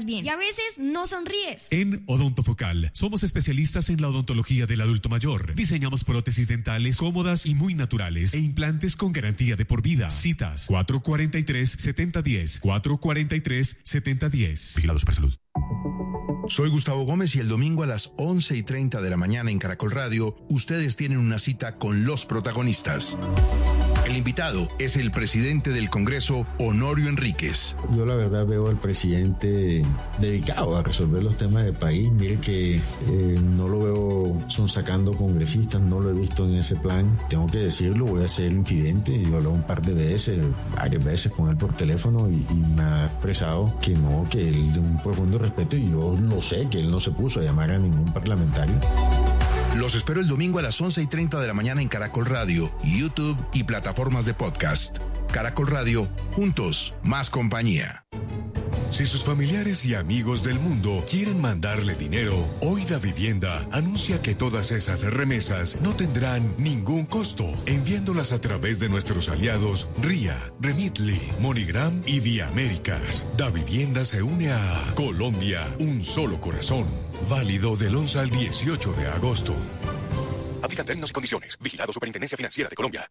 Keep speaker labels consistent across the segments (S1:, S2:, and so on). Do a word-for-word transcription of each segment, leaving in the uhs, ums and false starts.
S1: bien y a veces no sonríes.
S2: En Odontofocal somos especialistas en la odontología del adulto mayor. Diseñamos prótesis dentales cómodas y muy naturales e implantes con garantía de por vida. Citas cuatro cuatro tres, siete cero uno cero, cuatro cuatro tres, siete cero uno cero. Vigilado Supersalud.
S3: Soy Gustavo Gómez y el domingo a las once y treinta de la mañana en Caracol Radio, ustedes tienen una cita con los protagonistas. El invitado es el presidente del Congreso, Honorio Enríquez.
S4: Yo la verdad veo al presidente dedicado a resolver los temas del país. Mire que eh, no lo veo sonsacando congresistas, no lo he visto en ese plan. Tengo que decirlo, voy a ser infidente. Yo hablé un par de veces, varias veces con él por teléfono y, y me ha expresado que no, que él de un profundo respeto, y yo lo sé, que él no se puso a llamar a ningún parlamentario.
S3: Los espero el domingo a las once y treinta de la mañana en Caracol Radio, YouTube y plataformas de podcast. Caracol Radio, juntos, más compañía.
S5: Si sus familiares y amigos del mundo quieren mandarle dinero, hoy Davivienda anuncia que todas esas remesas no tendrán ningún costo, enviándolas a través de nuestros aliados R I A, Remitly, MoneyGram y Vía Américas. Davivienda se une a Colombia, un solo corazón. Válido del once al dieciocho de agosto. Aplican términos y condiciones. Vigilado Superintendencia Financiera de Colombia.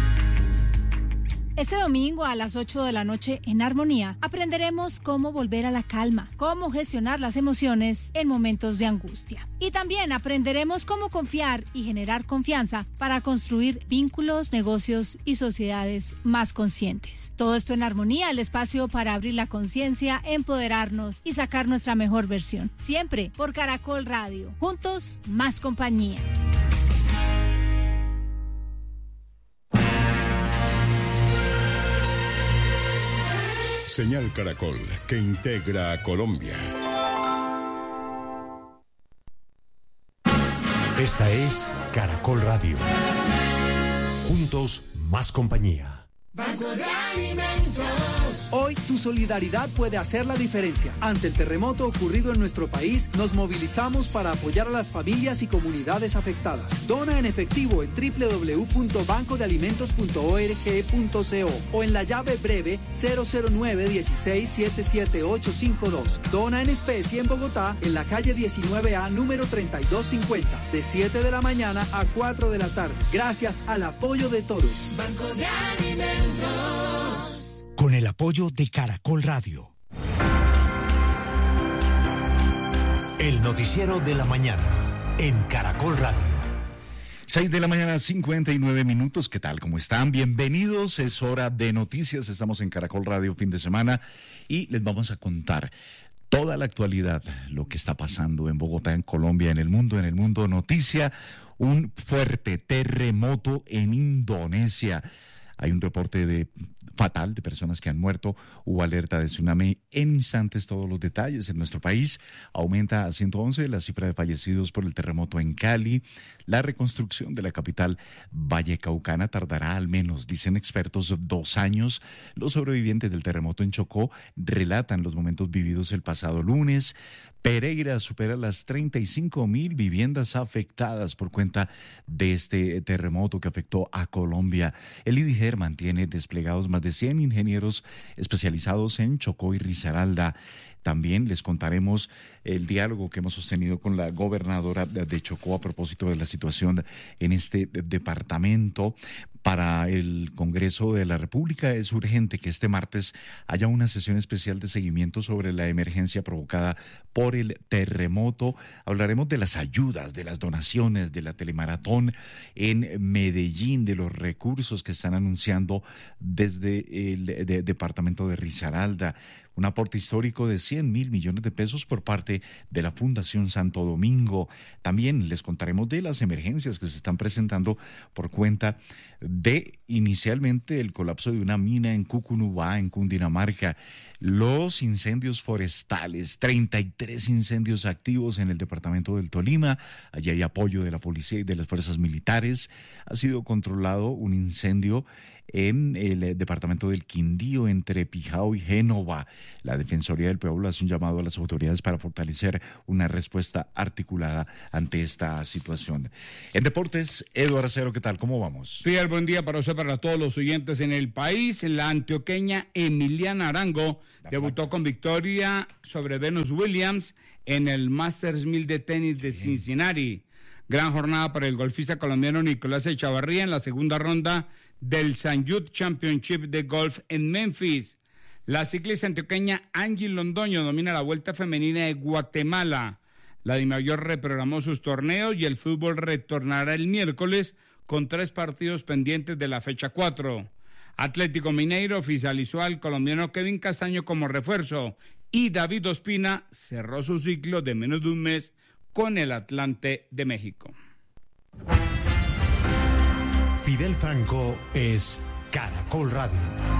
S6: Este domingo a las ocho de la noche en Armonía aprenderemos cómo volver a la calma, cómo gestionar las emociones en momentos de angustia. Y también aprenderemos cómo confiar y generar confianza para construir vínculos, negocios y sociedades más conscientes. Todo esto en Armonía, el espacio para abrir la conciencia, empoderarnos y sacar nuestra mejor versión. Siempre por Caracol Radio. Juntos, más compañía.
S5: Señal Caracol, que integra a Colombia.
S7: Esta es Caracol Radio. Juntos, más compañía.
S8: Banco de Alimentos.
S9: Hoy tu solidaridad puede hacer la diferencia. Ante el terremoto ocurrido en nuestro país, nos movilizamos para apoyar a las familias y comunidades afectadas. Dona en efectivo en doble u doble u doble u punto banco de alimentos punto org punto co o en la llave breve cero cero nueve dieciséis setenta y siete ochocientos cincuenta y dos. Dona en especie en Bogotá, en la calle diecinueve A, número treinta y dos cincuenta, de siete de la mañana a cuatro de la tarde. Gracias al apoyo de todos.
S8: Banco de Alimentos.
S7: Con el apoyo de Caracol Radio. El noticiero de la mañana en Caracol Radio.
S10: seis de la mañana, cincuenta y nueve minutos. ¿Qué tal? ¿Cómo están? Bienvenidos. Es hora de noticias. Estamos en Caracol Radio fin de semana y les vamos a contar toda la actualidad, lo que está pasando en Bogotá, en Colombia, en el mundo, en el mundo noticia. Un fuerte terremoto en Indonesia. Hay un reporte de fatal de personas que han muerto. Hubo alerta de tsunami. En instantes todos los detalles. En nuestro país aumenta a ciento once la cifra de fallecidos por el terremoto en Cali. La reconstrucción de la capital vallecaucana tardará al menos, dicen expertos, dos años. Los sobrevivientes del terremoto en Chocó relatan los momentos vividos el pasado lunes. Pereira supera las treinta y cinco mil viviendas afectadas por cuenta de este terremoto que afectó a Colombia. El IDIGER mantiene desplegados más de cien ingenieros especializados en Chocó y Risaralda. También les contaremos el diálogo que hemos sostenido con la gobernadora de Chocó a propósito de la situación en este departamento. Para el Congreso de la República es urgente que este martes haya una sesión especial de seguimiento sobre la emergencia provocada por el terremoto. Hablaremos de las ayudas, de las donaciones, de la telemaratón en Medellín, de los recursos que están anunciando desde el de, de, departamento de Risaralda. Un aporte histórico de cien mil millones de pesos por parte de la Fundación Santo Domingo. También les contaremos de las emergencias que se están presentando por cuenta de, inicialmente, el colapso de una mina en Cucunubá, en Cundinamarca. Los incendios forestales, treinta y tres incendios activos en el departamento del Tolima. Allí hay apoyo de la policía y de las fuerzas militares. Ha sido controlado un incendio en el departamento del Quindío, entre Pijao y Génova. La Defensoría del Pueblo hace un llamado a las autoridades para fortalecer una respuesta articulada ante esta situación. En deportes, Eduardo Acero, ¿qué tal? ¿Cómo vamos?
S11: Sí, buen día para usted, para todos los oyentes en el país. La antioqueña Emiliana Arango debutó con victoria sobre Venus Williams en el Masters mil de tenis de Cincinnati. Gran jornada para el golfista colombiano Nicolás Echavarría en la segunda ronda del Saint Jude Championship de Golf en Memphis. La ciclista antioqueña Angie Londoño domina la Vuelta Femenina de Guatemala. La DIMAYOR reprogramó sus torneos y el fútbol retornará el miércoles con tres partidos pendientes de la fecha cuatro. Atlético Mineiro oficializó al colombiano Kevin Castaño como refuerzo y David Ospina cerró su ciclo de menos de un mes con el Atlante de México.
S7: Fidel Franco es Caracol Radio.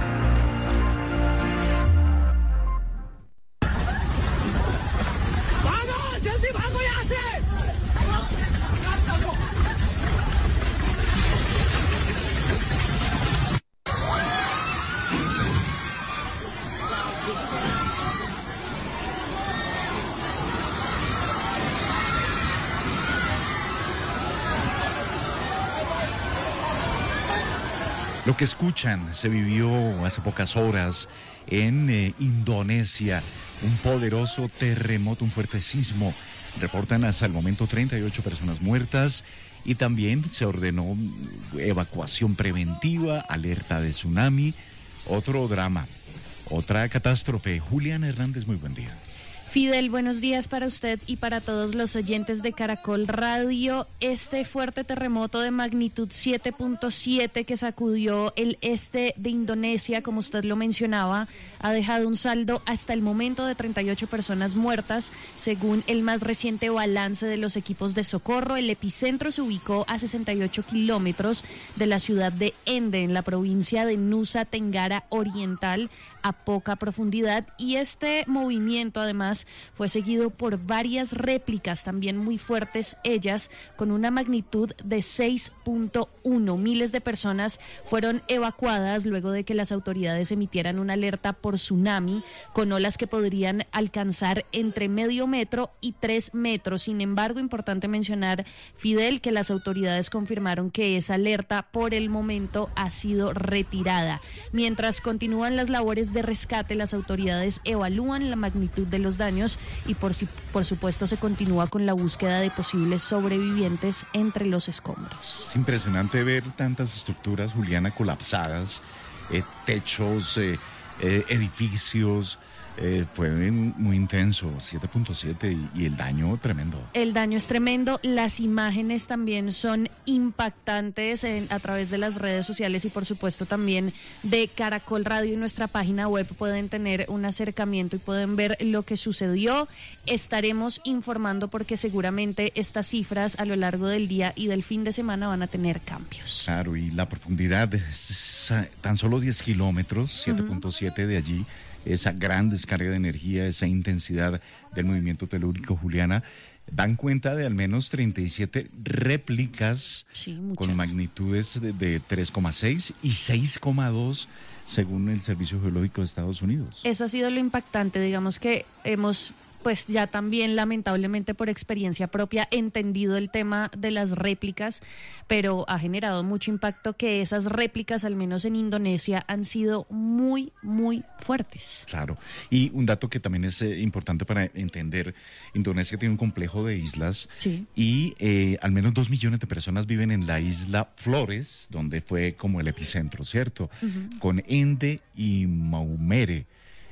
S10: Lo que escuchan se vivió hace pocas horas en eh, Indonesia, un poderoso terremoto, un fuerte sismo. Reportan hasta el momento treinta y ocho personas muertas y también se ordenó evacuación preventiva, alerta de tsunami, otro drama, otra catástrofe. Juliana Hernández, muy buen día.
S12: Fidel, buenos días para usted y para todos los oyentes de Caracol Radio. Este fuerte terremoto de magnitud siete punto siete que sacudió el este de Indonesia, como usted lo mencionaba, ha dejado un saldo hasta el momento de treinta y ocho personas muertas, según el más reciente balance de los equipos de socorro. El epicentro se ubicó a sesenta y ocho kilómetros de la ciudad de Ende, en la provincia de Nusa Tenggara Oriental, a poca profundidad, y este movimiento además fue seguido por varias réplicas también muy fuertes, ellas con una magnitud de seis punto uno. Miles de personas fueron evacuadas luego de que las autoridades emitieran una alerta por tsunami con olas que podrían alcanzar entre medio metro y tres metros. Sin embargo, importante mencionar, Fidel, que las autoridades confirmaron que esa alerta por el momento ha sido retirada. Mientras continúan las labores de rescate, las autoridades evalúan la magnitud de los daños y por, por supuesto se continúa con la búsqueda de posibles sobrevivientes entre los escombros.
S10: Es impresionante ver tantas estructuras, Juliana, colapsadas, eh, techos, eh, eh, edificios. Eh, fue muy intenso, siete punto siete y, y el daño tremendo.
S12: El daño es tremendo, las imágenes también son impactantes en, a través de las redes sociales y por supuesto también de Caracol Radio y nuestra página web pueden tener un acercamiento y pueden ver lo que sucedió. Estaremos informando porque seguramente estas cifras a lo largo del día y del fin de semana van a tener cambios.
S10: Claro, y la profundidad es tan solo diez kilómetros, siete punto siete uh-huh. de allí. Esa gran descarga de energía, esa intensidad del movimiento telúrico, Juliana, dan cuenta de al menos treinta y siete réplicas
S12: sí,
S10: con magnitudes de, de tres coma seis y seis coma dos según el Servicio Geológico de Estados Unidos.
S12: Eso ha sido lo impactante, digamos que hemos pues ya también lamentablemente por experiencia propia entendido el tema de las réplicas, pero ha generado mucho impacto que esas réplicas, al menos en Indonesia, han sido muy, muy fuertes.
S10: Claro, y un dato que también es eh, importante para entender, Indonesia tiene un complejo de islas
S12: sí.
S10: y eh, al menos dos millones de personas viven en la isla Flores, donde fue como el epicentro, ¿cierto? Uh-huh. Con Ende y Maumere.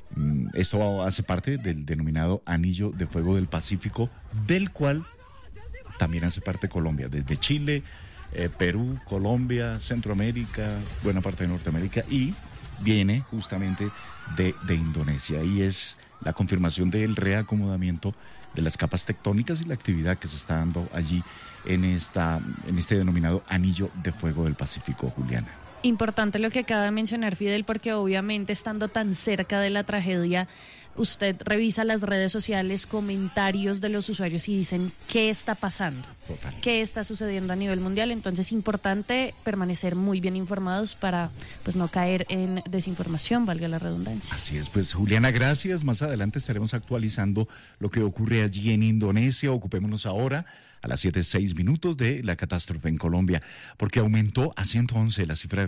S10: Esto hace parte del denominado Anillo de Fuego del Pacífico, del cual también hace parte Colombia, desde Chile, eh, Perú, Colombia, Centroamérica, buena parte de Norteamérica, y viene justamente de, de Indonesia. Y es la confirmación del reacomodamiento de las capas tectónicas y la actividad que se está dando allí en, esta, en este denominado Anillo de Fuego del Pacífico, Juliana.
S12: Importante lo que acaba de mencionar Fidel, porque obviamente estando tan cerca de la tragedia, usted revisa las redes sociales, comentarios de los usuarios y dicen ¿qué está pasando?
S10: Total.
S12: ¿Qué está sucediendo a nivel mundial? Entonces importante permanecer muy bien informados para pues no caer en desinformación, valga la redundancia.
S10: Así es, pues Juliana, gracias. Más adelante estaremos actualizando lo que ocurre allí en Indonesia. Ocupémonos ahora a las siete seis minutos de la catástrofe en Colombia, porque aumentó a ciento once la cifra de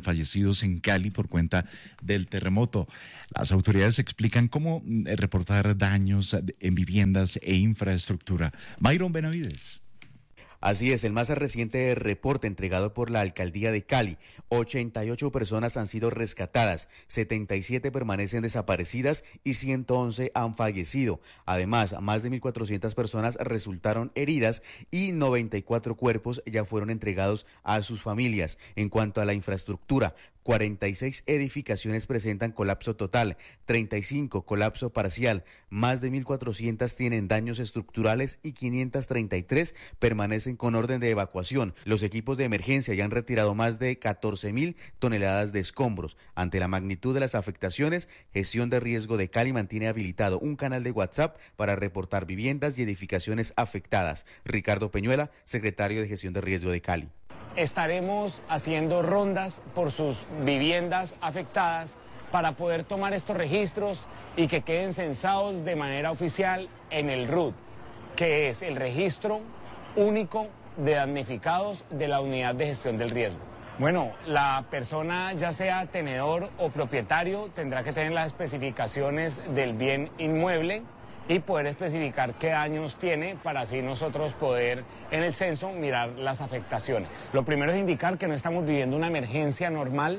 S10: fallecidos en Cali por cuenta del terremoto. Las autoridades explican cómo reportar daños en viviendas e infraestructura. Byron Benavides.
S13: Así es, el más reciente reporte entregado por la Alcaldía de Cali, ochenta y ocho personas han sido rescatadas, setenta y siete permanecen desaparecidas y ciento once han fallecido. Además, más de mil cuatrocientas personas resultaron heridas y noventa y cuatro cuerpos ya fueron entregados a sus familias. En cuanto a la infraestructura, cuarenta y seis edificaciones presentan colapso total, treinta y cinco colapso parcial, más de mil cuatrocientas tienen daños estructurales y quinientas treinta y tres permanecen con orden de evacuación. Los equipos de emergencia ya han retirado más de catorce mil toneladas de escombros. Ante la magnitud de las afectaciones, Gestión de Riesgo de Cali mantiene habilitado un canal de WhatsApp para reportar viviendas y edificaciones afectadas. Ricardo Peñuela, secretario de Gestión de Riesgo de Cali.
S14: Estaremos haciendo rondas por sus viviendas afectadas para poder tomar estos registros y que queden censados de manera oficial en el R U D, que es el registro único de damnificados de la Unidad de Gestión del Riesgo. Bueno, la persona, ya sea tenedor o propietario, tendrá que tener las especificaciones del bien inmueble y poder especificar qué daños tiene para así nosotros poder en el censo mirar las afectaciones. Lo primero es indicar que no estamos viviendo una emergencia normal,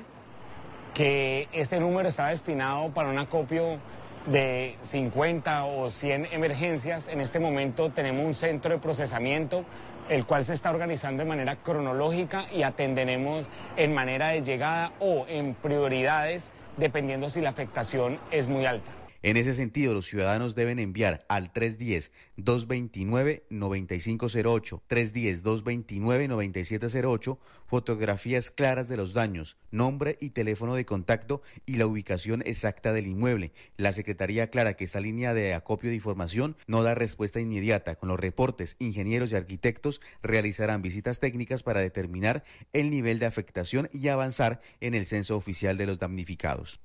S14: que este número está destinado para un acopio de cincuenta o cien emergencias. En este momento tenemos un centro de procesamiento, el cual se está organizando de manera cronológica y atenderemos en manera de llegada o en prioridades, dependiendo si la afectación es muy alta.
S13: En ese sentido, los ciudadanos deben enviar al tres uno cero, dos dos nueve, nueve cinco cero ocho, tres uno cero, dos dos nueve, nueve siete cero ocho, fotografías claras de los daños, nombre y teléfono de contacto y la ubicación exacta del inmueble. La Secretaría aclara que esta línea de acopio de información no da respuesta inmediata. Con los reportes, ingenieros y arquitectos realizarán visitas técnicas para determinar el nivel de afectación y avanzar en el censo oficial de los damnificados.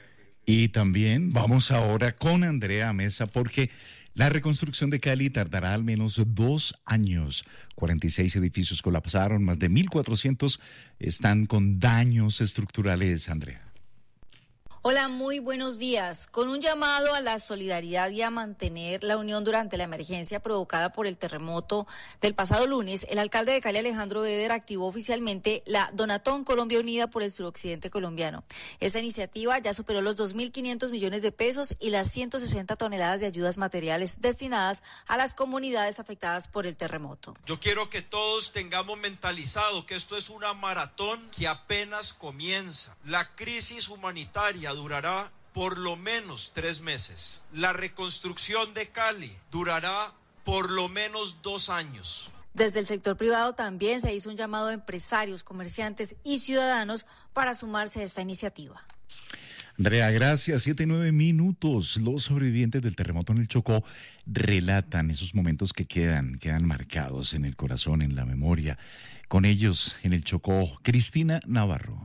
S10: Y también vamos ahora con Andrea Mesa porque la reconstrucción de Cali tardará al menos dos años. cuarenta y seis edificios colapsaron, más de mil cuatrocientos están con daños estructurales, Andrea.
S15: Hola, muy buenos días. Con un llamado a la solidaridad y a mantener la unión durante la emergencia provocada por el terremoto del pasado lunes, el alcalde de Cali, Alejandro Beder, activó oficialmente la Donatón Colombia Unida por el suroccidente colombiano. Esta iniciativa ya superó los dos mil quinientos millones de pesos y las ciento sesenta toneladas de ayudas materiales destinadas a las comunidades afectadas por el terremoto.
S16: Yo quiero que todos tengamos mentalizado que esto es una maratón que apenas comienza. La crisis humanitaria durará por lo menos tres meses. La reconstrucción de Cali durará por lo menos dos años.
S15: Desde el sector privado también se hizo un llamado a empresarios, comerciantes y ciudadanos para sumarse a esta iniciativa.
S10: Andrea, gracias. Siete y nueve minutos. Los sobrevivientes del terremoto en el Chocó relatan esos momentos que quedan, quedan marcados en el corazón, en la memoria. Con ellos en el Chocó, Cristina Navarro.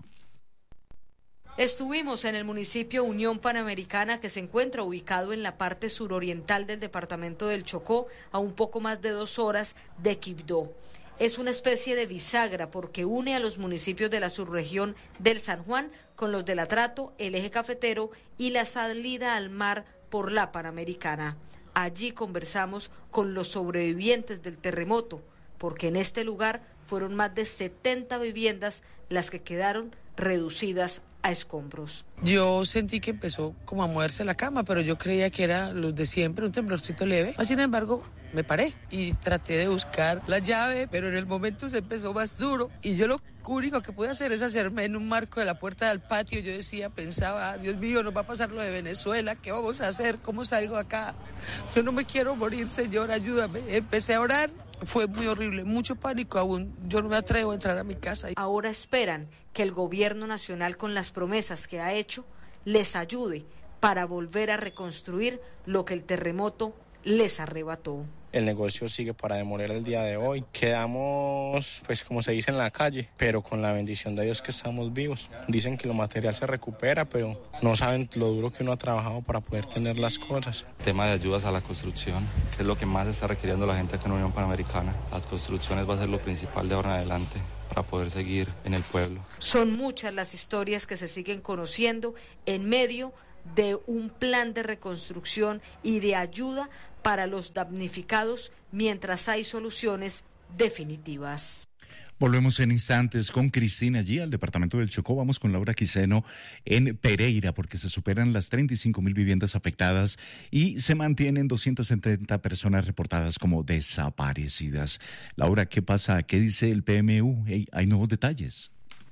S17: Estuvimos en el municipio Unión Panamericana, que se encuentra ubicado en la parte suroriental del departamento del Chocó, a un poco más de dos horas de Quibdó. Es una especie de bisagra porque une a los municipios de la subregión del San Juan con los del Atrato, el eje cafetero y la salida al mar por la Panamericana. Allí conversamos con los sobrevivientes del terremoto, porque en este lugar fueron más de setenta viviendas las que quedaron reducidas a escombros.
S18: Yo sentí que empezó como a moverse la cama, pero yo creía que era los de siempre, un temblorcito leve. Sin embargo, me paré y traté de buscar la llave, pero en el momento se empezó más duro y yo lo único que pude hacer es hacerme en un marco de la puerta del patio. Yo decía, pensaba, Dios mío, nos va a pasar lo de Venezuela, ¿qué vamos a hacer? ¿Cómo salgo acá? Yo no me quiero morir, Señor, ayúdame. Empecé a orar. Fue muy horrible, mucho pánico aún. Yo no me atrevo a entrar a mi casa.
S17: Ahora esperan que el gobierno nacional, con las promesas que ha hecho, les ayude para volver a reconstruir lo que el terremoto les arrebató.
S19: El negocio sigue para demoler el día de hoy. Quedamos, pues como se dice, en la calle, pero con la bendición de Dios que estamos vivos. Dicen que lo material se recupera, pero no saben lo duro que uno ha trabajado para poder tener las cosas.
S20: Tema de ayudas a la construcción, que es lo que más está requiriendo la gente acá en Unión Panamericana. Las construcciones va a ser lo principal de ahora en adelante, para poder seguir en el pueblo.
S17: Son muchas las historias que se siguen conociendo en medio de un plan de reconstrucción y de ayuda para los damnificados mientras hay soluciones definitivas.
S10: Volvemos en instantes con Cristina allí al departamento del Chocó. Vamos con Laura Quiseno en Pereira porque se superan las treinta y cinco mil viviendas afectadas y se mantienen doscientas setenta personas reportadas como desaparecidas. Laura, ¿qué pasa? ¿Qué dice el P M U? Hey, ¿hay nuevos detalles?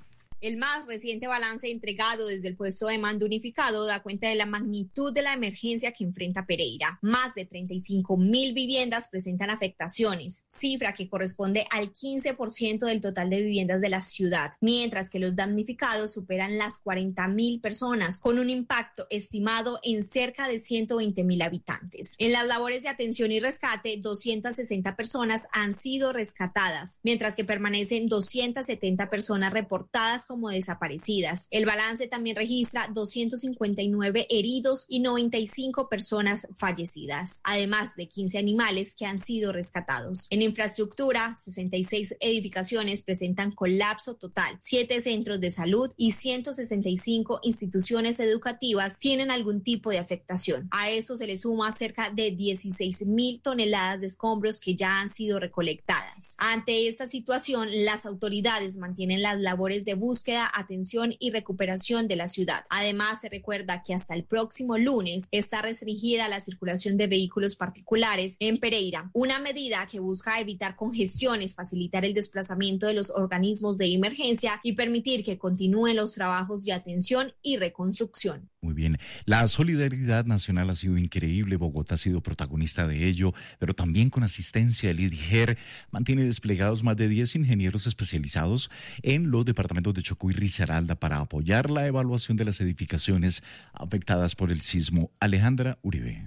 S21: El más reciente balance entregado desde el puesto de mando unificado da cuenta de la magnitud de la emergencia que enfrenta Pereira. Más de treinta y cinco mil viviendas presentan afectaciones, cifra que corresponde al quince por ciento del total de viviendas de la ciudad, mientras que los damnificados superan las cuarenta mil personas, con un impacto estimado en cerca de ciento veinte mil habitantes. En las labores de atención y rescate, doscientas sesenta personas han sido rescatadas, mientras que permanecen doscientas setenta personas reportadas como desaparecidas. El balance también registra doscientos cincuenta y nueve heridos y noventa y cinco personas fallecidas, además de quince animales que han sido rescatados. En infraestructura, sesenta y seis edificaciones presentan colapso total, siete centros de salud y ciento sesenta y cinco instituciones educativas tienen algún tipo de afectación. A esto se le suma cerca de dieciséis mil toneladas de escombros que ya han sido recolectadas. Ante esta situación, las autoridades mantienen las labores de búsqueda búsqueda, atención y recuperación de la ciudad. Además, se recuerda que hasta el próximo lunes está restringida la circulación de vehículos particulares en Pereira, una medida que busca evitar congestiones, facilitar el desplazamiento de los organismos de emergencia y permitir que continúen los trabajos de atención y reconstrucción.
S10: Muy bien. La solidaridad nacional ha sido increíble. Bogotá ha sido protagonista de ello, pero también con asistencia del I D G E R mantiene desplegados más de diez ingenieros especializados en los departamentos de Chocó y Risaralda para apoyar la evaluación de las edificaciones afectadas por el sismo. Alejandra Uribe.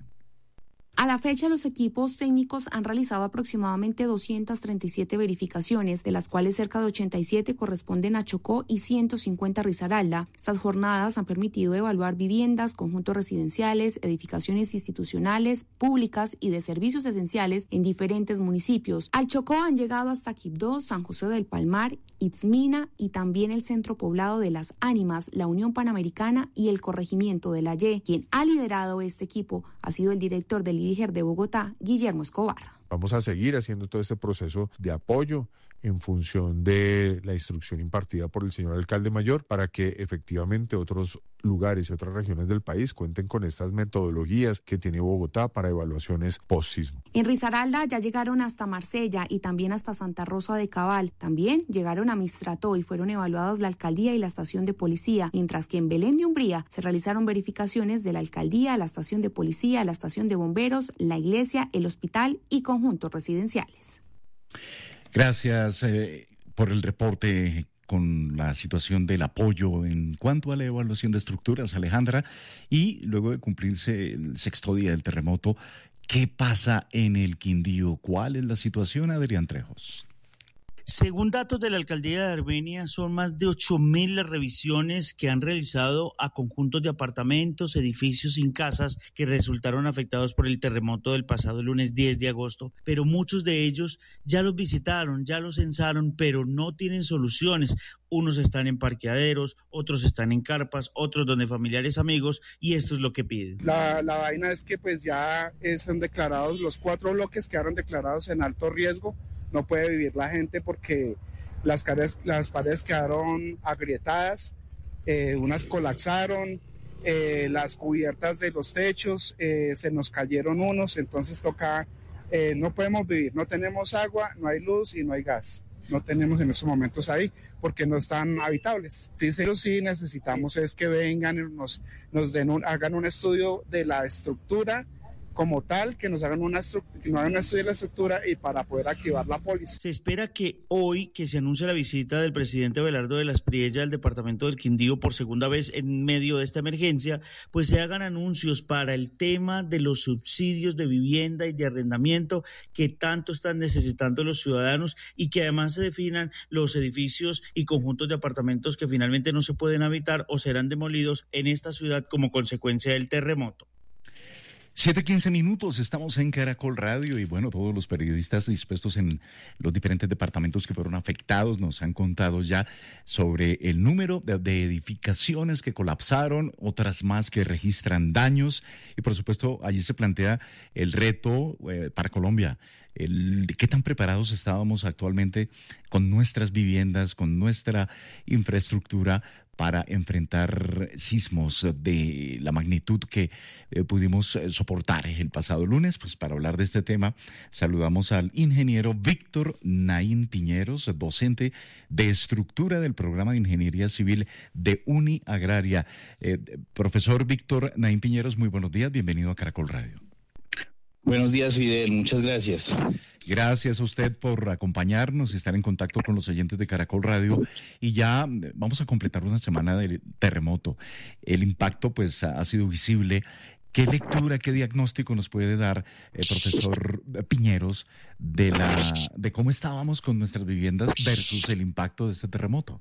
S22: A la fecha, los equipos técnicos han realizado aproximadamente doscientas treinta y siete verificaciones, de las cuales cerca de ochenta y siete corresponden a Chocó y ciento cincuenta a Risaralda. Estas jornadas han permitido evaluar viviendas, conjuntos residenciales, edificaciones institucionales, públicas y de servicios esenciales en diferentes municipios. Al Chocó han llegado hasta Quibdó, San José del Palmar, Itzmina y también el centro poblado de Las Ánimas, la Unión Panamericana y el corregimiento de La Ye. Quien ha liderado este equipo ha sido el director del I D G E R de Bogotá, Guillermo Escobar.
S23: Vamos a seguir haciendo todo este proceso de apoyo en función de la instrucción impartida por el señor alcalde mayor para que efectivamente otros lugares y otras regiones del país cuenten con estas metodologías que tiene Bogotá para evaluaciones post-sismo.
S22: En Risaralda ya llegaron hasta Marsella y también hasta Santa Rosa de Cabal. También llegaron a Mistrató y fueron evaluados la alcaldía y la estación de policía, mientras que en Belén de Umbría se realizaron verificaciones de la alcaldía, la estación de policía, la estación de bomberos, la iglesia, el hospital y conjuntos residenciales.
S10: Gracias eh, por el reporte con la situación del apoyo en cuanto a la evaluación de estructuras, Alejandra. Y luego de cumplirse el sexto día del terremoto, ¿qué pasa en el Quindío? ¿Cuál es la situación, Adrián Trejos?
S24: Según datos de la Alcaldía de Armenia, son más de ocho mil las revisiones que han realizado a conjuntos de apartamentos, edificios sin casas que resultaron afectados por el terremoto del pasado lunes diez de agosto, pero muchos de ellos ya los visitaron, ya los censaron, pero no tienen soluciones. Unos están en parqueaderos, otros están en carpas, otros donde familiares, amigos, y esto es lo que piden.
S25: La, la vaina es que pues ya eh, son declarados, los cuatro bloques quedaron declarados en alto riesgo. No puede vivir la gente porque las, cares, las paredes quedaron agrietadas, eh, unas colapsaron, eh, las cubiertas de los techos eh, se nos cayeron unos, entonces toca, eh, no podemos vivir, no tenemos agua, no hay luz y no hay gas. No tenemos en estos momentos ahí porque no están habitables. Sí, sí, sí necesitamos es que vengan, nos, nos den un, hagan un estudio de la estructura como tal, que nos hagan una que nos hagan un estudio de la estructura y para poder activar la póliza.
S24: Se espera que hoy, que se anuncie la visita del presidente Abelardo de las Priella al departamento del Quindío por segunda vez en medio de esta emergencia, pues se hagan anuncios para el tema de los subsidios de vivienda y de arrendamiento que tanto están necesitando los ciudadanos y que además se definan los edificios y conjuntos de apartamentos que finalmente no se pueden habitar o serán demolidos en esta ciudad como consecuencia del terremoto.
S10: siete quince minutos, estamos en Caracol Radio y bueno, todos los periodistas dispuestos en los diferentes departamentos que fueron afectados nos han contado ya sobre el número de, de edificaciones que colapsaron, otras más que registran daños y por supuesto allí se plantea el reto eh, para Colombia. El, ¿Qué tan preparados estábamos actualmente con nuestras viviendas, con nuestra infraestructura para enfrentar sismos de la magnitud que eh, pudimos eh, soportar el pasado lunes? Pues para hablar de este tema saludamos al ingeniero Víctor Naín Piñeros, docente de estructura del programa de Ingeniería Civil de Uniagraria. Eh, profesor Víctor Naín Piñeros, muy buenos días, bienvenido a Caracol Radio.
S1: Buenos días, Fidel, muchas gracias.
S10: Gracias a usted por acompañarnos y estar en contacto con los oyentes de Caracol Radio. Y ya vamos a completar una semana del terremoto. El impacto pues ha sido visible. ¿Qué lectura, qué diagnóstico nos puede dar el eh, profesor Piñeros de, la, de cómo estábamos con nuestras viviendas versus el impacto de este terremoto?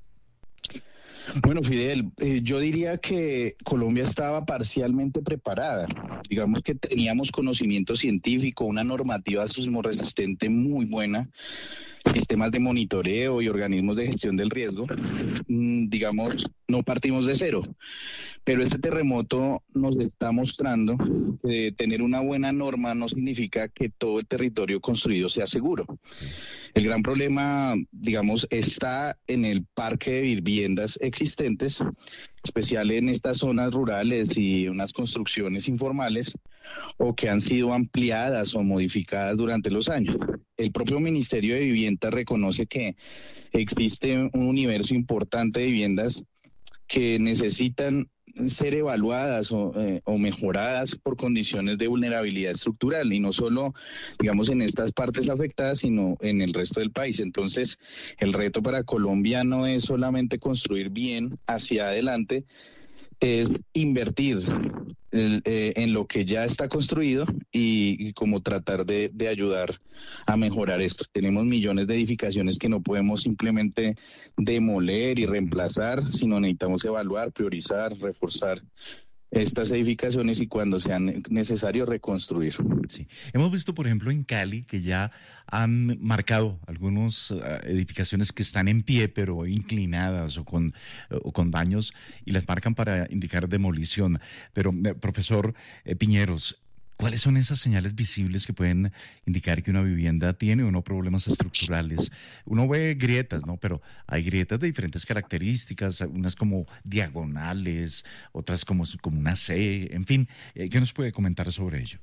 S1: Bueno, Fidel, eh, yo diría que Colombia estaba parcialmente preparada. Digamos que teníamos conocimiento científico, una normativa sismorresistente muy buena, sistemas de monitoreo y organismos de gestión del riesgo. Mm, digamos, no partimos de cero. Pero este terremoto nos está mostrando que tener una buena norma no significa que todo el territorio construido sea seguro. El gran problema, digamos, está en el parque de viviendas existentes, especial en estas zonas rurales y unas construcciones informales o que han sido ampliadas o modificadas durante los años. El propio Ministerio de Vivienda reconoce que existe un universo importante de viviendas que necesitan ser evaluadas o, eh, o mejoradas por condiciones de vulnerabilidad estructural y no solo, digamos, en estas partes afectadas, sino en el resto del país. Entonces, el reto para Colombia no es solamente construir bien hacia adelante, es invertir el, eh, en lo que ya está construido y, y como tratar de, de ayudar a mejorar esto. Tenemos millones de edificaciones que no podemos simplemente demoler y reemplazar, sino necesitamos evaluar, priorizar, reforzar estas edificaciones y cuando sea necesario reconstruir.
S10: Sí. Hemos visto, por ejemplo, en Cali que ya han marcado algunas uh, edificaciones que están en pie pero inclinadas o con, uh, o con daños y las marcan para indicar demolición. Pero, uh, profesor eh, Piñeros, ¿cuáles son esas señales visibles que pueden indicar que una vivienda tiene o no problemas estructurales? Uno ve grietas, ¿no? Pero hay grietas de diferentes características, unas como diagonales, otras como, como una C, en fin. ¿Qué nos puede comentar sobre ello?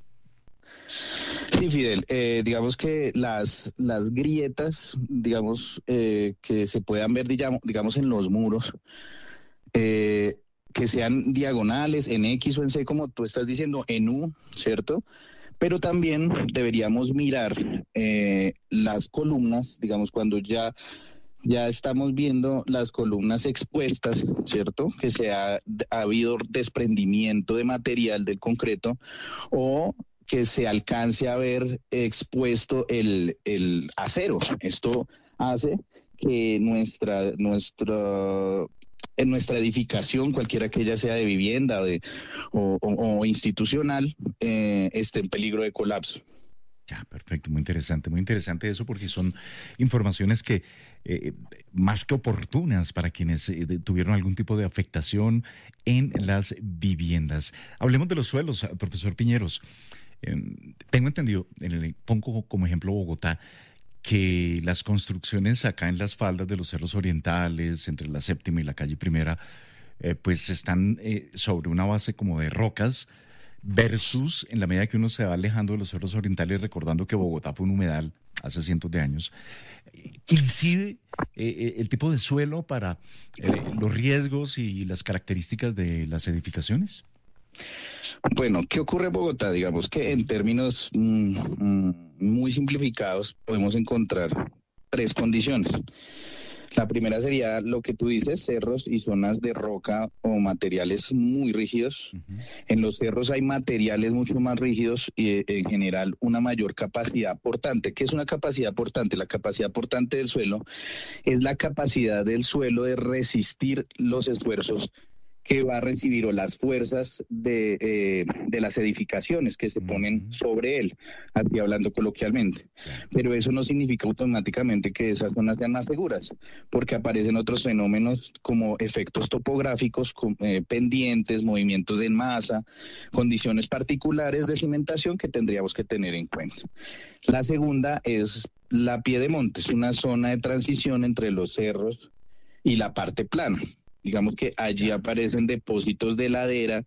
S1: Sí, Fidel, eh, digamos que las, las grietas, digamos, eh, que se puedan ver, digamos, digamos en los muros, eh, que sean diagonales, en X o en C, como tú estás diciendo, en U, ¿cierto? Pero también deberíamos mirar eh, las columnas, digamos, cuando ya, ya estamos viendo las columnas expuestas, ¿cierto? Que se ha, ha habido desprendimiento de material del concreto o que se alcance a ver expuesto el, el acero. Esto hace que nuestra... nuestra en nuestra edificación, cualquiera que ella sea de vivienda de, o, o, o institucional, eh, esté en peligro de colapso.
S10: Ya, perfecto, muy interesante, muy interesante eso porque son informaciones que eh, más que oportunas para quienes eh, tuvieron algún tipo de afectación en las viviendas. Hablemos de los suelos, profesor Piñeros. Eh, tengo entendido, en el, pongo como ejemplo Bogotá, que las construcciones acá en las faldas de los cerros orientales, entre la séptima y la calle primera, eh, pues están eh, sobre una base como de rocas, versus en la medida que uno se va alejando de los cerros orientales, recordando que Bogotá fue un humedal hace cientos de años, ¿incide eh, el tipo de suelo para eh, los riesgos y las características de las edificaciones?
S1: Bueno, ¿qué ocurre en Bogotá? Digamos que en términos mmm, muy simplificados podemos encontrar tres condiciones. La primera sería lo que tú dices, cerros y zonas de roca o materiales muy rígidos. Uh-huh. En los cerros hay materiales mucho más rígidos y en general una mayor capacidad portante. ¿Qué es una capacidad portante? La capacidad portante del suelo es la capacidad del suelo de resistir los esfuerzos que va a recibir o las fuerzas de, eh, de las edificaciones que se ponen sobre él, así hablando coloquialmente. Pero eso no significa automáticamente que esas zonas sean más seguras, porque aparecen otros fenómenos como efectos topográficos, con, eh, pendientes, movimientos en masa, condiciones particulares de cimentación que tendríamos que tener en cuenta. La segunda es la Piedemonte, es una zona de transición entre los cerros y la parte plana. Digamos que allí aparecen depósitos de ladera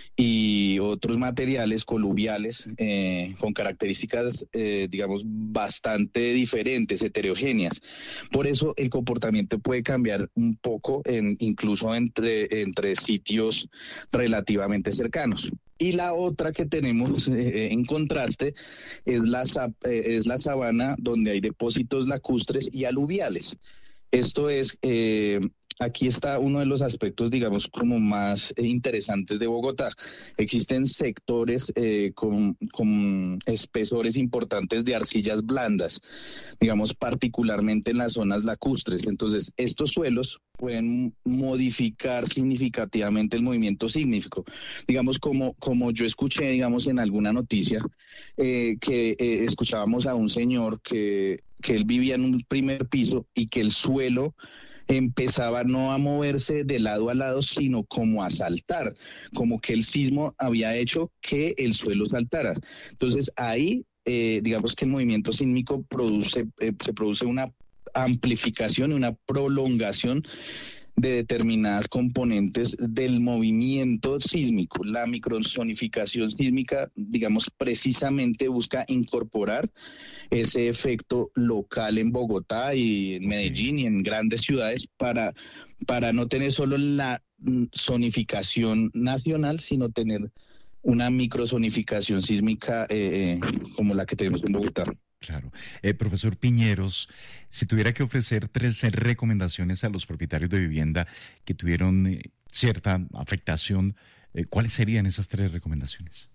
S1: y otros materiales coluviales eh, con características, eh, digamos, bastante diferentes, heterogéneas. Por eso el comportamiento puede cambiar un poco, en, incluso entre, entre sitios relativamente cercanos. Y la otra que tenemos eh, en contraste es la, eh, es la sabana, donde hay depósitos lacustres y aluviales. Esto es... Eh, Aquí está uno de los aspectos, digamos, como más eh, interesantes de Bogotá. Existen sectores eh, con, con espesores importantes de arcillas blandas, digamos, particularmente en las zonas lacustres. Entonces, estos suelos pueden modificar significativamente el movimiento sísmico. Digamos, como, como yo escuché, digamos, en alguna noticia, eh, que eh, escuchábamos a un señor que, que él vivía en un primer piso y que el suelo empezaba no a moverse de lado a lado, sino como a saltar, como que el sismo había hecho que el suelo saltara. Entonces ahí, eh, digamos que el movimiento sísmico produce, eh, se produce una amplificación y una prolongación de determinadas componentes del movimiento sísmico. La microzonificación sísmica, digamos, precisamente busca incorporar ese efecto local en Bogotá y en Medellín y en grandes ciudades para, para no tener solo la zonificación nacional, sino tener una microzonificación sísmica eh, como la que tenemos en Bogotá.
S10: Claro. Eh, profesor Piñeros, si tuviera que ofrecer tres recomendaciones a los propietarios de vivienda que tuvieron eh, cierta afectación, eh, ¿cuáles serían esas tres recomendaciones?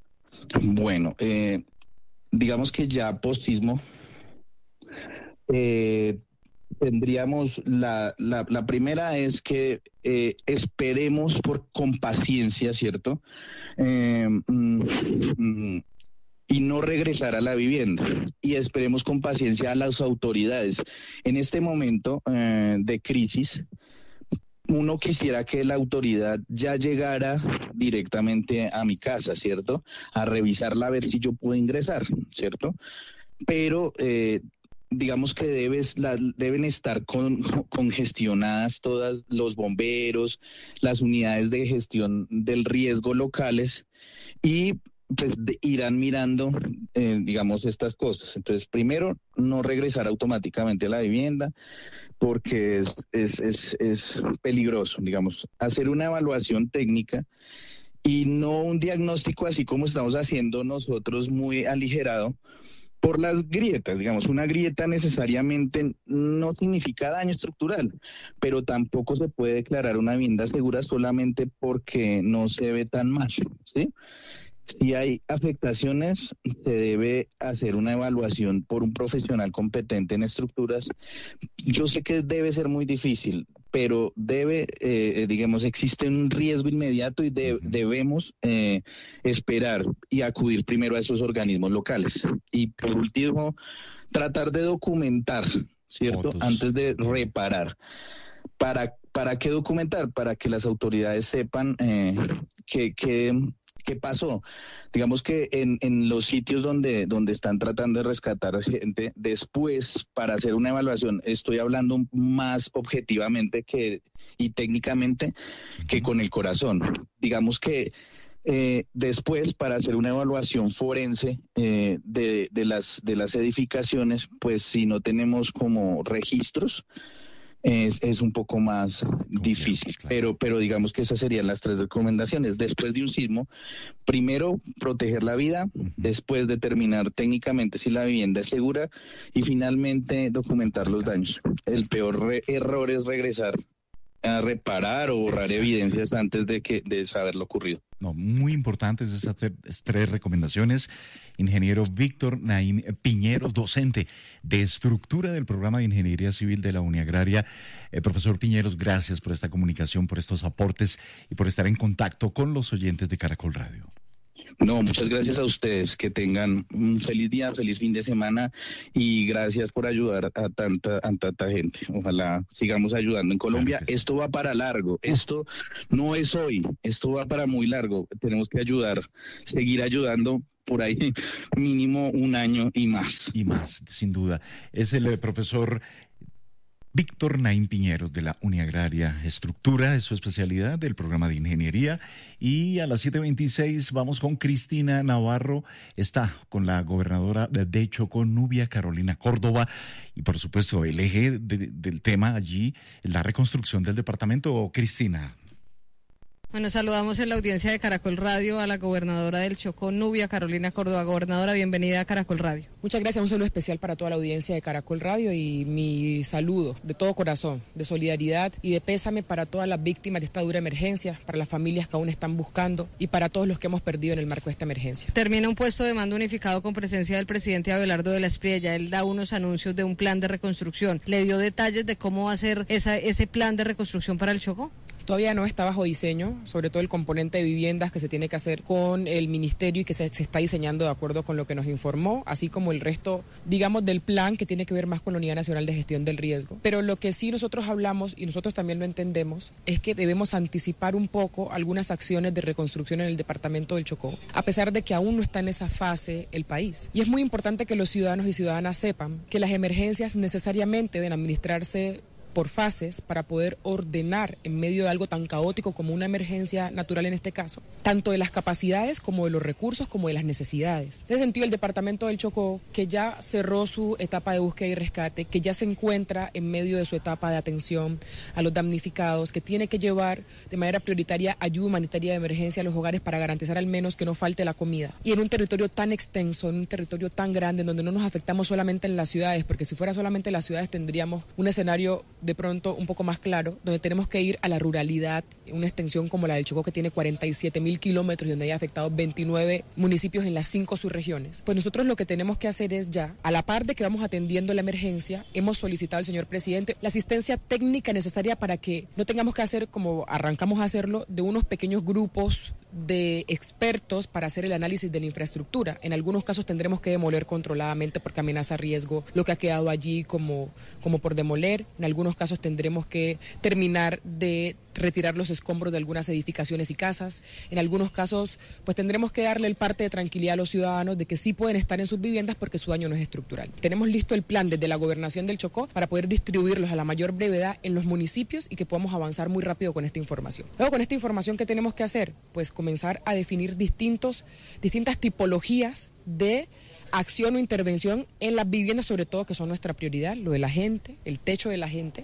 S1: Bueno, eh, digamos que ya post-sismo eh, tendríamos la, la, la primera es que eh, esperemos por con paciencia, ¿cierto? Eh, mm, mm, y no regresar a la vivienda. Y esperemos con paciencia a las autoridades. En este momento eh, de crisis, uno quisiera que la autoridad ya llegara directamente a mi casa, ¿cierto? A revisarla, a ver si yo puedo ingresar, ¿cierto? Pero eh, digamos que debes, la, deben estar con, congestionadas todas los bomberos, las unidades de gestión del riesgo locales y pues de, irán mirando, eh, digamos, estas cosas. Entonces, primero, no regresar automáticamente a la vivienda porque es, es, es, es peligroso, digamos, hacer una evaluación técnica y no un diagnóstico así como estamos haciendo nosotros muy aligerado por las grietas. Digamos, una grieta necesariamente no significa daño estructural, pero tampoco se puede declarar una vivienda segura solamente porque no se ve tan mal, ¿sí? Si hay afectaciones, se debe hacer una evaluación por un profesional competente en estructuras. Yo sé que debe ser muy difícil, pero debe, eh, digamos, existe un riesgo inmediato y de, debemos eh, esperar y acudir primero a esos organismos locales. Y por último, tratar de documentar, ¿cierto? Fotos. Antes de reparar. ¿Para, para qué documentar? Para que las autoridades sepan eh, que... que ¿qué pasó? Digamos que en, en los sitios donde, donde están tratando de rescatar gente, después, para hacer una evaluación, estoy hablando más objetivamente que, y técnicamente que con el corazón. Digamos que eh, después, para hacer una evaluación forense eh, de, de, las, de las edificaciones, pues si no tenemos como registros, Es, es un poco más difícil, claro. pero, pero digamos que esas serían las tres recomendaciones. Después de un sismo, primero proteger la vida, uh-huh. después determinar técnicamente si la vivienda es segura y finalmente documentar los daños. El peor re- error es regresar a reparar o borrar evidencias antes de que de saber lo ocurrido.
S10: No, muy importantes esas tres recomendaciones. Ingeniero Víctor Naim Piñeros, docente de estructura del programa de Ingeniería Civil de la Uniagraria. Eh, profesor Piñeros, gracias por esta comunicación, por estos aportes y por estar en contacto con los oyentes de Caracol Radio.
S1: No, muchas gracias a ustedes, que tengan un feliz día, feliz fin de semana y gracias por ayudar a tanta, a tanta gente. Ojalá sigamos ayudando en Colombia. Claro sí. Esto va para largo, esto no es hoy, esto va para muy largo. Tenemos que ayudar, seguir ayudando por ahí mínimo un año y más.
S10: Y más, sin duda. Es el eh, profesor Víctor Naim Piñeros de la Uniagraria Estructura, es su especialidad del programa de ingeniería. Y a las siete veintiséis vamos con Cristina Navarro, está con la gobernadora de Chocó, Nubia Carolina Córdoba. Y por supuesto el eje de, del tema allí, la reconstrucción del departamento. Cristina.
S2: Bueno, saludamos en la audiencia de Caracol Radio a la gobernadora del Chocó, Nubia Carolina Córdoba. Gobernadora, bienvenida a Caracol Radio.
S3: Muchas gracias, un saludo especial para toda la audiencia de Caracol Radio y mi saludo de todo corazón, de solidaridad y de pésame para todas las víctimas de esta dura emergencia, para las familias que aún están buscando y para todos los que hemos perdido en el marco de esta emergencia.
S2: Termina un puesto de mando unificado con presencia del presidente Abelardo de la Espriella. Él da unos anuncios de un plan de reconstrucción. ¿Le dio detalles de cómo va a ser esa, ese plan de reconstrucción para el Chocó?
S3: Todavía no está bajo diseño, sobre todo el componente de viviendas que se tiene que hacer con el ministerio y que se, se está diseñando de acuerdo con lo que nos informó, así como el resto, digamos, del plan que tiene que ver más con la Unidad Nacional de Gestión del Riesgo. Pero lo que sí nosotros hablamos, y nosotros también lo entendemos, es que debemos anticipar un poco algunas acciones de reconstrucción en el departamento del Chocó, a pesar de que aún no está en esa fase el país. Y es muy importante que los ciudadanos y ciudadanas sepan que las emergencias necesariamente deben administrarse por fases para poder ordenar en medio de algo tan caótico como una emergencia natural en este caso, tanto de las capacidades como de los recursos como de las necesidades. En ese sentido, el departamento del Chocó, que ya cerró su etapa de búsqueda y rescate, que ya se encuentra en medio de su etapa de atención a los damnificados, que tiene que llevar de manera prioritaria ayuda humanitaria de emergencia a los hogares para garantizar al menos que no falte la comida. Y en un territorio tan extenso, en un territorio tan grande, en donde no nos afectamos solamente en las ciudades, porque si fuera solamente en las ciudades tendríamos un escenario de pronto un poco más claro, donde tenemos que ir a la ruralidad, una extensión como la del Chocó que tiene cuarenta y siete mil kilómetros y donde hay afectado veintinueve municipios en las cinco subregiones. Pues nosotros lo que tenemos que hacer es ya, a la par de que vamos atendiendo la emergencia, hemos solicitado al señor presidente la asistencia técnica necesaria para que no tengamos que hacer, como arrancamos a hacerlo, de unos pequeños grupos de expertos para hacer el análisis de la infraestructura. En algunos casos tendremos que demoler controladamente porque amenaza riesgo lo que ha quedado allí como, como por demoler. En algunos casos tendremos que terminar de retirar los escombros de algunas edificaciones y casas. En algunos casos, pues tendremos que darle el parte de tranquilidad a los ciudadanos de que sí pueden estar en sus viviendas porque su daño no es estructural. Tenemos listo el plan desde la gobernación del Chocó para poder distribuirlos a la mayor brevedad en los municipios y que podamos avanzar muy rápido con esta información. Luego, con esta información, ¿qué tenemos que hacer? Pues comenzar a definir distintos, distintas tipologías de acción o intervención en las viviendas, sobre todo, que son nuestra prioridad, lo de la gente, el techo de la gente,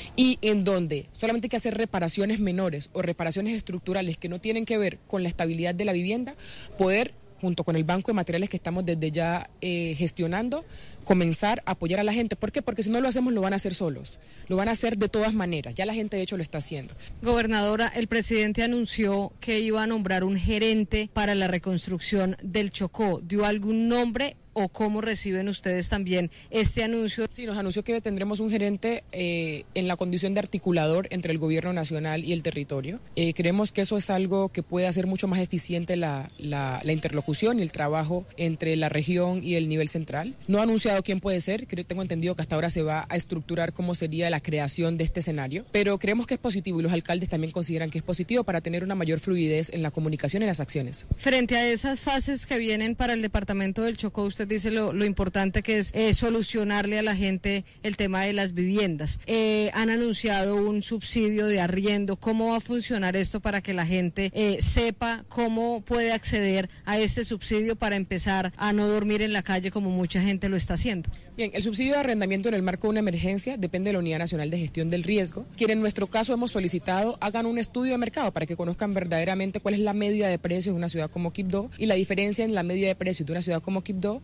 S3: y en donde solamente hay que hacer reparaciones menores o reparaciones estructurales que no tienen que ver con la estabilidad de la vivienda, poder, junto con el banco de materiales que estamos desde ya eh, gestionando, comenzar a apoyar a la gente. ¿Por qué? Porque si no lo hacemos lo van a hacer solos, lo van a hacer de todas maneras, ya la gente de hecho lo está haciendo.
S2: Gobernadora, el presidente anunció que iba a nombrar un gerente para la reconstrucción del Chocó. ¿Dio algún nombre o cómo reciben ustedes también este anuncio?
S3: Sí, nos anunció que tendremos un gerente eh, en la condición de articulador entre el gobierno nacional y el territorio. Eh, creemos que eso es algo que puede hacer mucho más eficiente la, la, la interlocución y el trabajo entre la región y el nivel central. No ha anunciado quién puede ser, creo, tengo entendido que hasta ahora se va a estructurar cómo sería la creación de este escenario, pero creemos que es positivo y los alcaldes también consideran que es positivo para tener una mayor fluidez en la comunicación y en las acciones.
S2: Frente a esas fases que vienen para el departamento del Chocó, usted dice lo, lo importante que es eh, solucionarle a la gente el tema de las viviendas. Eh, han anunciado un subsidio de arriendo. ¿Cómo va a funcionar esto para que la gente eh, sepa cómo puede acceder a este subsidio para empezar a no dormir en la calle como mucha gente lo está haciendo?
S3: Bien, el subsidio de arrendamiento en el marco de una emergencia depende de la Unidad Nacional de Gestión del Riesgo, quien en nuestro caso hemos solicitado hagan un estudio de mercado para que conozcan verdaderamente cuál es la media de precios de una ciudad como Quibdó y la diferencia en la media de precios de una ciudad como Quibdó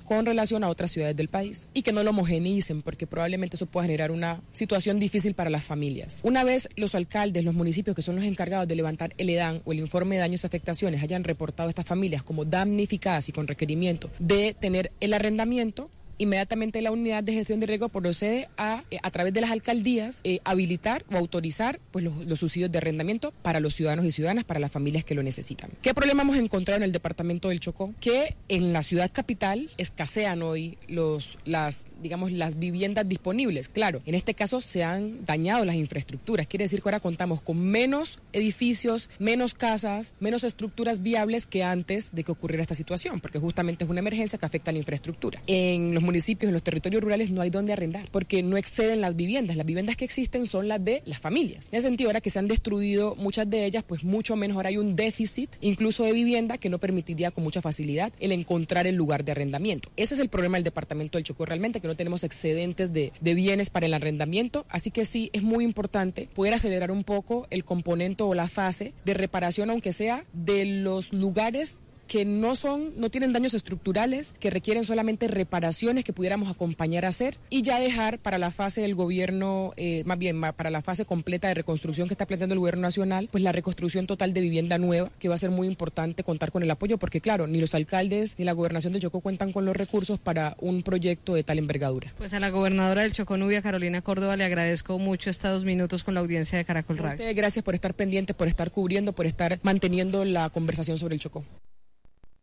S3: con relación a otras ciudades del país y que no lo homogeneicen, porque probablemente eso pueda generar una situación difícil para las familias. Una vez los alcaldes, los municipios que son los encargados de levantar el EDAN o el informe de daños y afectaciones hayan reportado a estas familias como damnificadas y con requerimiento de tener el arrendamiento, inmediatamente la unidad de gestión de riesgo procede a, a través de las alcaldías, eh, habilitar o autorizar pues, los, los subsidios de arrendamiento para los ciudadanos y ciudadanas, para las familias que lo necesitan. ¿Qué problema hemos encontrado en el departamento del Chocó? Que en la ciudad capital escasean hoy los, las, digamos, las viviendas disponibles. Claro, en este caso se han dañado las infraestructuras. Quiere decir que ahora contamos con menos edificios, menos casas, menos estructuras viables que antes de que ocurriera esta situación, porque justamente es una emergencia que afecta a la infraestructura. En los municipios, en los territorios rurales no hay dónde arrendar, porque no exceden las viviendas. Las viviendas que existen son las de las familias. En ese sentido, ahora que se han destruido muchas de ellas, pues mucho menos ahora hay un déficit, incluso de vivienda, que no permitiría con mucha facilidad el encontrar el lugar de arrendamiento. Ese es el problema del departamento del Chocó realmente, que no tenemos excedentes de, de bienes para el arrendamiento, así que sí, es muy importante poder acelerar un poco el componente o la fase de reparación, aunque sea de los lugares que no son, no tienen daños estructurales, que requieren solamente reparaciones que pudiéramos acompañar a hacer y ya dejar para la fase del gobierno, eh, más bien para la fase completa de reconstrucción que está planteando el gobierno nacional, pues la reconstrucción total de vivienda nueva, que va a ser muy importante contar con el apoyo, porque claro, ni los alcaldes ni la gobernación de Chocó cuentan con los recursos para un proyecto de tal envergadura.
S2: Pues a la gobernadora del Chocó, Nubia Carolina Córdoba, le agradezco mucho estos minutos con la audiencia de Caracol Radio.
S3: A ustedes, gracias por estar pendiente, por estar cubriendo, por estar manteniendo la conversación sobre el Chocó.